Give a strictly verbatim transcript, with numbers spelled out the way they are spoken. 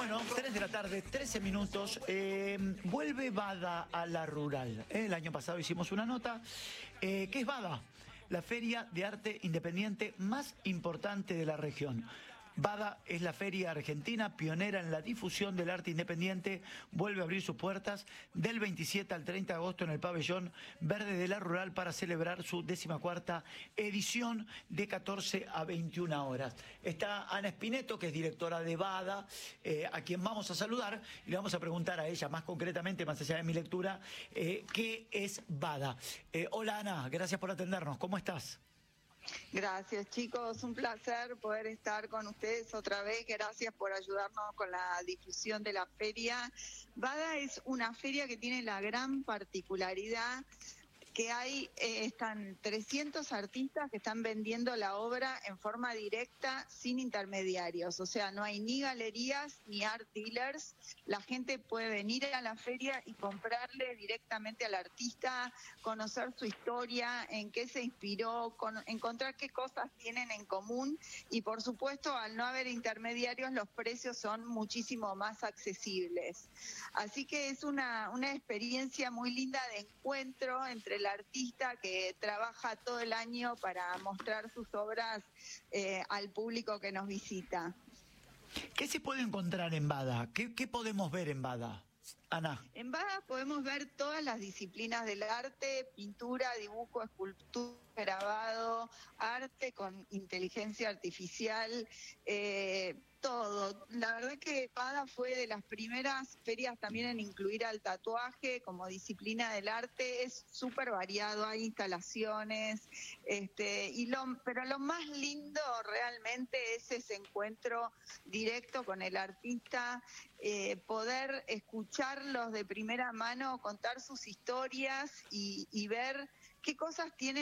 Bueno, tres de la tarde, trece minutos. Eh, vuelve Bada a la rural. ¿eh? El año pasado hicimos una nota. Eh, ¿Qué es Bada? La feria de arte independiente más importante de la región. Bada es la feria argentina pionera en la difusión del arte independiente. Vuelve a abrir sus puertas del veintisiete al treinta de agosto en el pabellón verde de la rural para celebrar su decimacuarta edición de catorce a veintiuna horas. Está Ana Espineto, que es directora de Bada, eh, a quien vamos a saludar y le vamos a preguntar a ella más concretamente, más allá de mi lectura, eh, ¿qué es Bada? Eh, hola Ana, gracias por atendernos. ¿Cómo estás? Gracias, chicos, un placer poder estar con ustedes otra vez. Gracias por ayudarnos con la difusión de la feria. Bada es una feria que tiene la gran particularidad que hay, eh, están trescientos artistas que están vendiendo la obra en forma directa, sin intermediarios. O sea, no hay ni galerías ni art dealers. La gente puede venir a la feria y comprarle directamente al artista, conocer su historia, en qué se inspiró, con, encontrar qué cosas tienen en común. Y por supuesto, al no haber intermediarios, los precios son muchísimo más accesibles. Así que es una, una experiencia muy linda de encuentro entre el artista que trabaja todo el año para mostrar sus obras eh, al público que nos visita. ¿Qué se puede encontrar en Bada? ¿Qué, qué podemos ver en Bada, Ana? En Bada podemos ver todas las disciplinas del arte: pintura, dibujo, escultura, grabado, arte con inteligencia artificial, eh, todo. La verdad que Bada fue de las primeras ferias también en incluir al tatuaje como disciplina del arte. Es súper variado, hay instalaciones, este, y lo, pero lo más lindo realmente es ese encuentro directo con el artista, eh, poder escucharlos de primera mano, contar sus historias y, y ver qué cosas tienen